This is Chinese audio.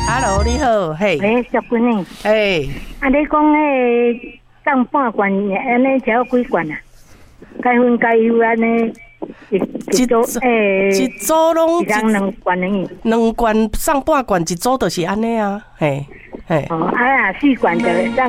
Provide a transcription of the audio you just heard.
Hello， 你好，嘿。 小君呢？ 嘿。 你讲迄放半罐，安尼才有几罐啊？该分该有安尼。一组拢一人2罐而已 ，2罐送半罐，一组就是安尼啊，嘿，嘿。 4罐就让